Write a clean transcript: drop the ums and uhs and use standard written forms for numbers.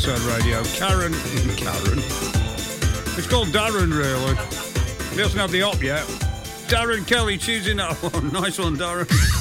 Sound Radio. Karen. It's called Darren, really. He doesn't have the op yet. Darren Kelly choosing that one. Nice one, Darren.